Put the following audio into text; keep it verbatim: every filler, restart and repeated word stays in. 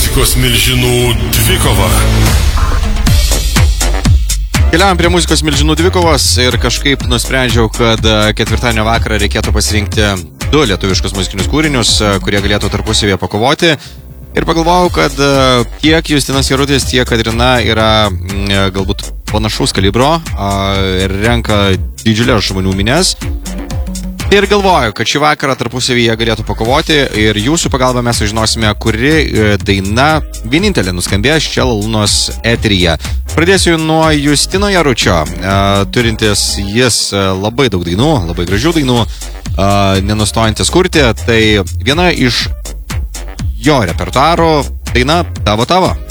Muzikos milžinų dvikova. Keliavam prie muzikos milžinų dvikovos ir kažkaip nusprendžiau, kad ketvirtadienio vakarą reikėtų pasirinkti du lietuviškus muzikinius kūrinius, kurie galėtų tarpusavėje pakovoti. Ir pagalvojau, kad tiek Justinas Jarutis, tiek Adrina yra galbūt panašaus kalibro ir renka didžiulės žmonių minės. Ir galvoju, kad šį vakarą tarpusavyje galėtų pakovoti ir jūsų pagalba mes sužinosime, kuri daina vienintelė nuskambės čia Lalūnos eteryje. Pradėsiu nuo Justino Jaručio, turintis jis labai daug dainų, labai gražių dainų, nenustojantis kurti. Tai viena iš jo repertuaro daina Tavo tavo.